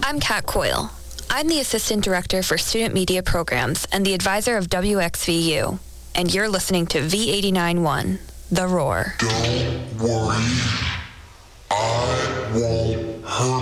I'm Kat Coyle. I'm the Assistant Director for Student Media Programs and the advisor of WXVU. And you're listening to V89.1, The Roar. Don't worry, I won't hurt